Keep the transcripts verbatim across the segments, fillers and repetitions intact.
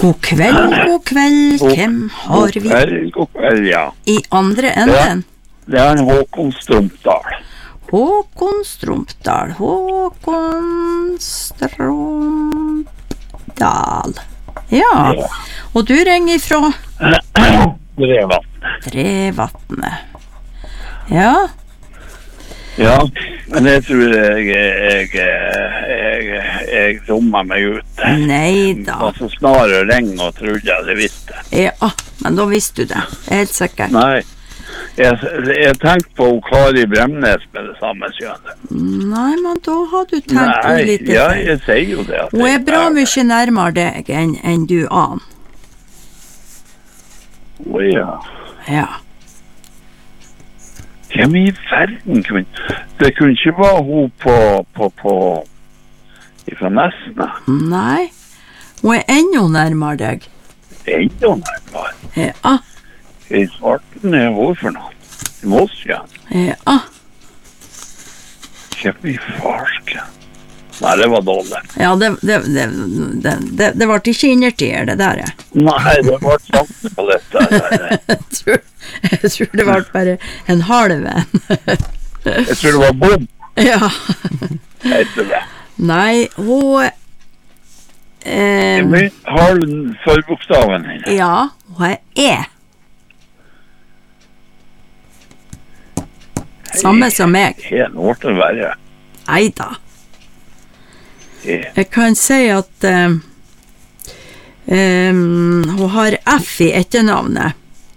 God kveld, god kveld, hvem har vi? God kveld, god kveld, ja. I andre enden? Det er en Håkon Strumpdal. Håkon Strumpdal, Håkon Strumpdal. Ja, ja. Og du ringer fra? Drevatnet. Drevatnet. Ja. Ja, men jeg tror jeg, jeg, jeg, jeg dummer meg ut. Neida. Og så snarere ringe og trodde jeg det visste. Ja, men da visste du det, helt sikkert. Nei, jeg, jeg tenkte på Kari Bremnes med det samme kjønnet. Nei, men da har du tenkt Nei, på litt. ja, jeg sier jo det. Hun er bra mye nærmere deg enn, enn du aner. Å ja. Ja. Hvem i verden kunne... Det kunne ikke være hun på... på, på ifra Nesna. Nei, hun er enda nærmere deg. Enda nærmere? Ja. I Svarten er hun for noe. I Mossjøen. Ja. Hvem i farsken? Nei, det var dårlig. Ja, det, det, det, det, det, det var ikke innertier, det der. Nei, det var sant på dette. jeg, tror, jeg tror det var bare en halv en. jeg tror det var bom. Ja. Heter det. Nei, hun... Eh, har den forbokstaven henne? Ja, hun er E. Samme som meg. Helt ordet verre. Neida. Jeg kan si at um, um, hun har F i etternavnet.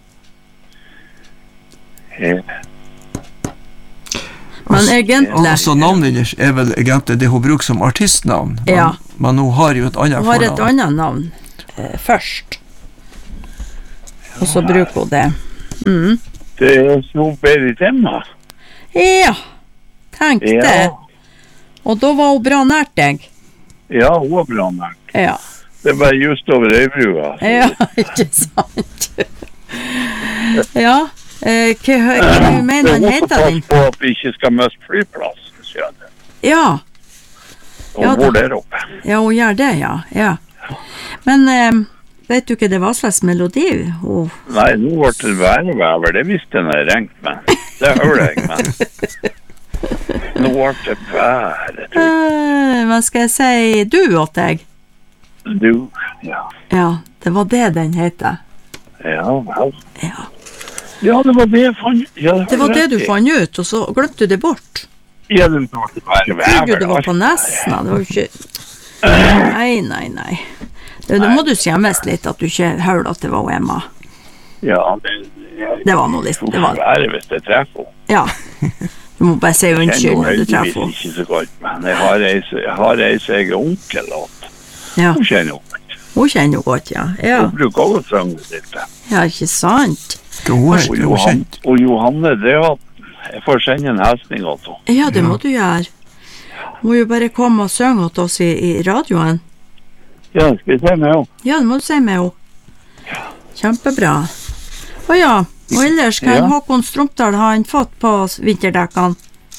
Men egentlig... Altså navnet deres er vel egentlig det hun bruker som artistnavn. Men, ja. Men hun har jo et annet fornavn. Hun har et annet navn eh, først. Og så bruker hun det. Mm. Det er så Berit Emma. Ja, tenk ja. det. Og da var hun bra nært deg. Ja, hun var bra nært. Ja. Det var just over Øybrua. Ja, ikke sant. ja, eh, hva, hva du mener han heter den? Det er på at vi ikke skal møte flyplassen, skjønner. Ja. Og ja, bor der oppe. Ja, hun gjør det, ja. ja. Men eh, vet du ikke det var slags melodi? Oh. Nei, nå ble det værevæver. Det visste jeg når jeg ringte, men det hører jeg, men... Nå ble det være. Uh, hva skal jeg si? Du åt deg? Du, ja. Ja, det var det den heter. Ja, vel. Ja. Ja, det var det jeg fant ut. Ja, det var det du fant ut, og så glemte du det bort. Ja, det var det værevæver. Trodde du det var på Nesna, det var jo ikke... Nei, nei, nei. Det, nå må du skjemmes litt at du ikke hørte at det var Emma. Ja, det... Det var noe litt... Det var være hvis jeg treffer henne. Ja. Du må bare si unnskyld når du treffer henne. Jeg kjenner ikke så godt, men jeg har ei, jeg har ei som jeg er onkel åt. Ja. Hun kjenner jo godt. Hun kjenner jo godt, ja. ja. Hun bruker også å trønge litt. Ja, ikke sant? Hun er jo kjent. Og Johanne, det er at jeg får sende en helsning også. Ja, det må du gjøre. Hun må jo bare komme og synge til oss i, i radioen. Ja, skal vi se med henne? Ja, det må du si med henne. Kjempebra. Å ja, og ellers kan ja. Håkon Strumpdal ha han fått på vinterdekkene?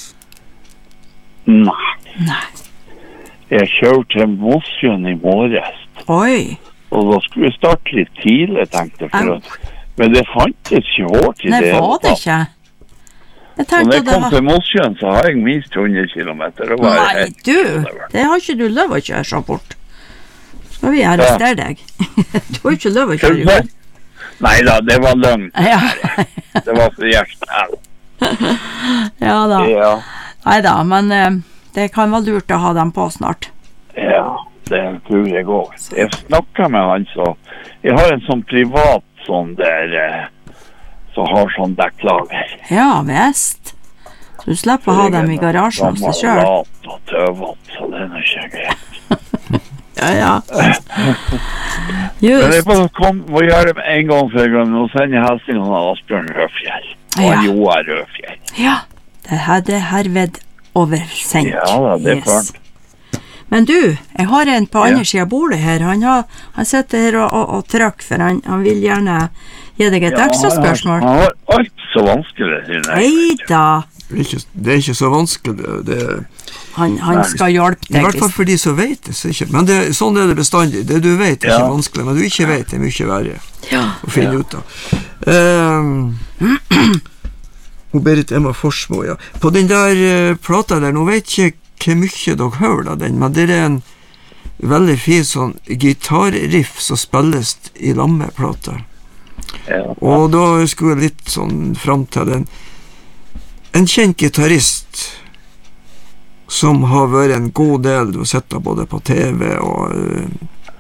Nei. Nei. Jeg kjørte til Mossjøen i morges. Oi. Og da skulle vi starte litt tidlig, tenkte jeg. For at, men det fantes ikke hår til Nei, det. Nei, var det ikke? Jeg og når jeg kom var... til Mossjøen, så har jeg minst hundre kilometer. Nei, du, det har ikke du lov å kjøre så fort. Skal vi arrestere deg? Du har ikke lov å kjøre i fort. Nei da, det var løgn. Ja. Det var for hjertet. Ja da. Ja. Nei da, men uh, det kan være lurt å ha dem på snart. Ja, det tror jeg også. Jeg snakker med han, så jeg har en sånn privat sånn der uh, som har sånn dekklager. Ja, visst. Så du slipper å ha dem i garasjen hos deg selv. Lat og tøvat, så det er noe ikke greit. Ja, ja. Just. Men jeg må komme og gjøre det en gang for gang. Nå sender jeg helsingen av Asbjørn Rødfjell. Og ja. Joar Rødfjell. Ja, det er det herved oversendt. Ja, det er yes. Men du, jeg har en på andre ja. siden av bordet her. Han, har, han sitter her og, og, og trykker, for han, han vil gjerne gi deg et ja, ekstra spørsmål. Han har alt så vanskelig. Hei da. Ikke, det er ikke så vanskelig. Det, han, han skal hjelpe deg. I hvert fall for de som vet det. Så ikke, men det, sånn er det bestandig. Det du vet er ja. Ikke vanskelig, men du ikke vet det er mye verre ja. Å finne ja. Ut av. Um, hun Berit Emma Forsmo, ja. På den der uh, plata der, nå vet jeg ikke hvor mye dere hører av den, men det er en veldig fin sånn gitarriff som spilles i lammeplata. Ja. Og da skulle jeg litt sånn frem til den. En kjent gitarrist som har vært en god del, du har sett det både på T V og uh,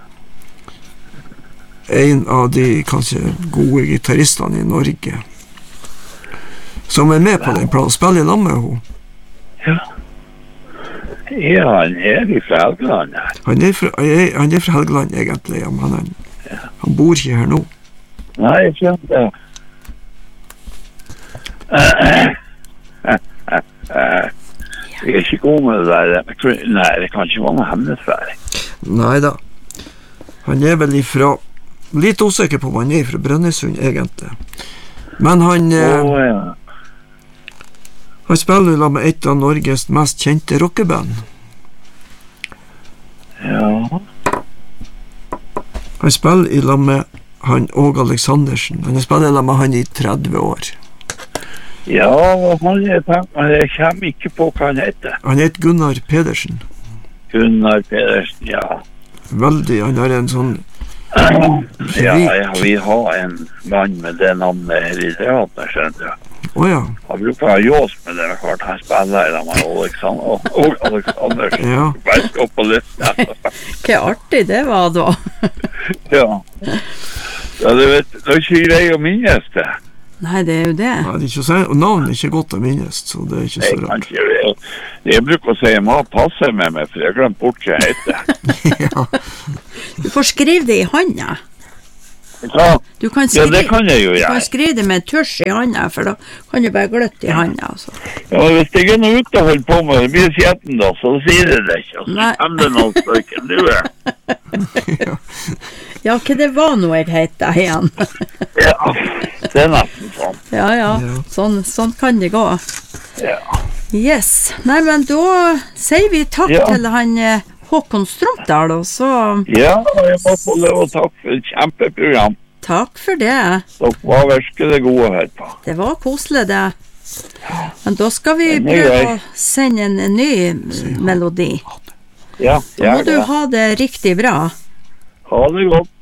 en av de kanskje gode gitarristene i Norge, som er med på den planen, spiller i lag med henne. Ja. Ja, han er fra Helgeland her. Han er fra, han er fra Helgeland egentlig, ja, men han, ja. Han bor ikke her nå. Nei, jeg skjønner det. Jeg er ikke god med det der. Nei, det kan ikke være noe hemmelighetsværing. Neida. Han er vel ifra, litt usikker på om han er fra Brønnøysund egentlig. Men han... Åh, oh, ja. Han spiller da med et av Norges mest kjente rockeband. Ja. Han spiller i lag med han Åge Aleksandersen. Han spiller i lag med han i tretti år. Ja, han er tenkt, men jeg kommer ikke på hva han heter. Han heter Gunnar Pedersen. Gunnar Pedersen, ja. Veldig, han har en sånn... ja, ja, vi har en mann med det navnet her i teater, skjønner du. Åh oh, ja. Han bruker å ha jås med det, hvert han spiller i med Alexander, og Alexandersen. Ja. Bare skal opp på lista. Hva artig det var da. ja. Ja, du vet, det er ikke grei å minnes det. Nei, det er jo det. Nei, det er ikke så, og navnet er ikke godt å minnes, så det er ikke så rart. Jeg, jeg, jeg bruker å si, jeg må passe med meg, for jeg har glemt bort hva jeg heter. ja. Du får skrive det i hånda. Ja. Du kan skrive, ja, det kan jeg jo gjøre. Du kan skrive det med tusj i hånda, for da kan du bare gløtte i hånda. Altså. Ja, men hvis jeg er noe ute og holder på med, det blir skjeten da, så sier det det ikke. Og så kommer det noen stykker, du er. ja. Ja, hva det var noe jeg heter igjen? ja, det er nesten sånn. Ja, ja, sånn, sånn kan det gå. Ja. Yes, nei, men da sier vi takk ja. Til han Håkon Strømdal, og så... Ja, jeg må få lov å takke for et kjempeprogram. Takk for det. Dere var virkelig gode å høre på. Det var koselig det. Men da skal vi prøve å sende en ny melodi. Ja, da må du ha det riktig bra. Ha det godt.